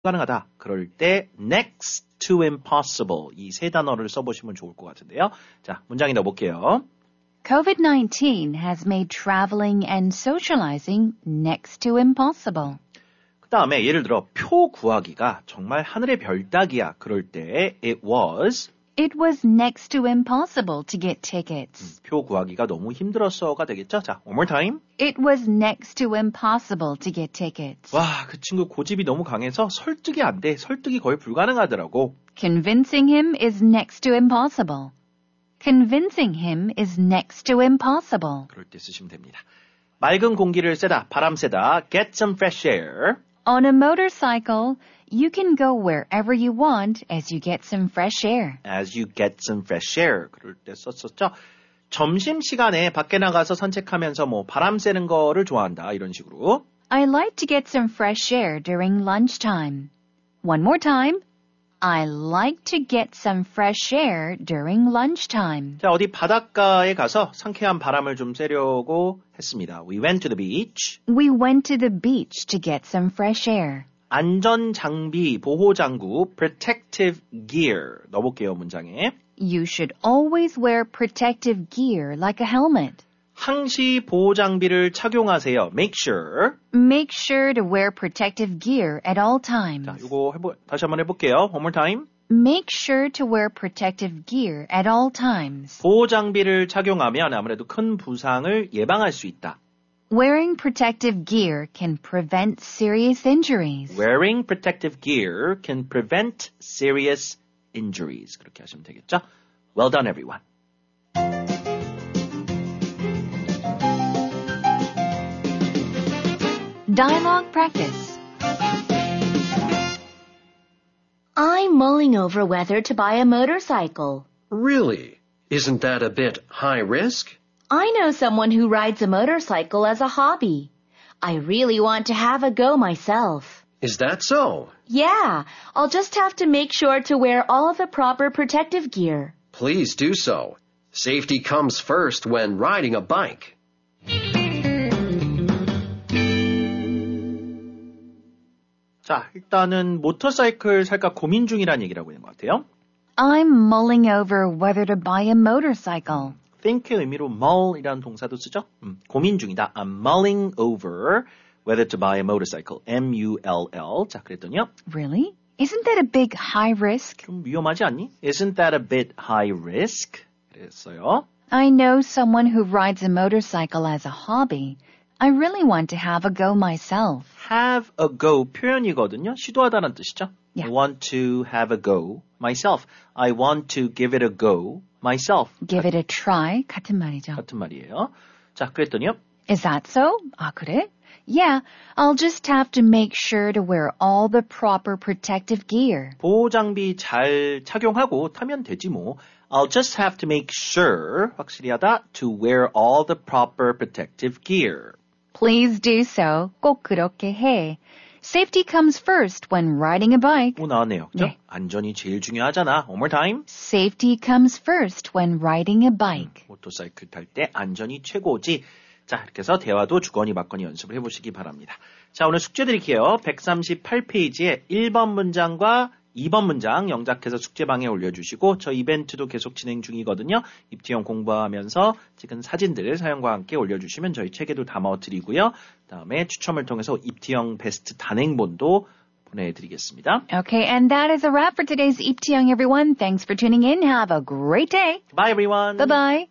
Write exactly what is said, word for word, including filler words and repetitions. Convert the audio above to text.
불가능하다. 그럴 때 next to impossible 이 세 단어를 써보시면 좋을 것 같은데요. 자, 문장이 넣어볼게요. covid nineteen has made traveling and socializing next to impossible. 그 다음에 예를 들어 표 구하기가 정말 하늘의 별 따기야. 그럴 때 it was It was next to impossible to get tickets. 음, 표 구하기가 너무 힘들었어가 되겠죠? 자, one more time. It was next to impossible to get tickets. 와, 그 친구 고집이 너무 강해서 설득이 안 돼. 설득이 거의 불가능하더라고. Convincing him is next to impossible. Convincing him is next to impossible. 그럴 때 쓰시면 됩니다. 맑은 공기를 쐬다, 바람 쐬다, get some fresh air. On a motorcycle, you can go wherever you want as you get some fresh air. As you get some fresh air. 그럴 때 썼었죠. 점심시간에 밖에 나가서 산책하면서 뭐 바람 쐬는 거를 좋아한다. 이런 식으로. I like to get some fresh air during lunchtime. One more time. I like to get some fresh air during lunchtime. 자, 어디 바닷가에 가서 상쾌한 바람을 좀 쐬려고 했습니다. We went to the beach. We went to the beach to get some fresh air. 안전장비, 보호장구, protective gear. 넣어볼게요, 문장에. You should always wear protective gear like a helmet. 항시 보호장비를 착용하세요. Make sure. Make sure to wear protective gear at all times. 자, 이거 해보, 다시 한번 해볼게요. One more time. Make sure to wear protective gear at all times. 보호장비를 착용하면 아무래도 큰 부상을 예방할 수 있다. Wearing protective gear can prevent serious injuries. Wearing protective gear can prevent serious injuries. 그렇게 하시면 되겠죠? Well done, everyone. Dialogue practice. I'm mulling over whether to buy a motorcycle. Really? Isn't that a bit high risk? I know someone who rides a motorcycle as a hobby. I really want to have a go myself. Is that so? Yeah, I'll just have to make sure to wear all the proper protective gear. Please do so. Safety comes first when riding a bike. 자, 일단은 모터사이클 살까 고민 중이라는 얘기를 하고 있는 것 같아요. I'm mulling over whether to buy a motorcycle. think의 의미로 mull이라는 동사도 쓰죠. 음, 고민 중이다. I'm mulling over whether to buy a motorcycle. M U L L. 자, 그랬더니요. Really? Isn't that a big high risk? 좀 위험하지 않니? Isn't that a bit high risk? 그랬어요. I know someone who rides a motorcycle as a hobby. I really want to have a go myself. have a go 표현이거든요. 시도하다는 뜻이죠. Yeah. I want to have a go myself. I want to give it a go myself. Give it a try. 같은 말이죠. 같은 말이에요. 자, 그랬더니요. Is that so? 아, 그래? Yeah, I'll just have to make sure to wear all the proper protective gear. 보호장비 잘 착용하고 타면 되지 뭐. I'll just have to make sure, 확실히 하다, to wear all the proper protective gear. Please do so. 꼭 그렇게 해. Safety comes first when riding a bike. 오, 나왔네요. 그죠? 네. 안전이 제일 중요하잖아. One more time. Safety comes first when riding a bike. 모터사이클 탈 때 안전이 최고지. 자, 이렇게 해서 대화도 주거니 받거니 연습을 해보시기 바랍니다. 자, 오늘 숙제 드릴게요. 백삼십팔 페이지에 일 번 문장과 이 번 문장 영작해서 숙제방에 올려주시고 저 이벤트도 계속 진행 중이거든요. 입티형 공부하면서 찍은 사진들 사연과 함께 올려주시면 저희 책에도 담아드리고요. 다음에 추첨을 통해서 입티형 베스트 단행본도 보내드리겠습니다. Okay, and that is a wrap for today's 입티형, everyone. Thanks for tuning in. Have a great day. Bye, everyone. Bye-bye.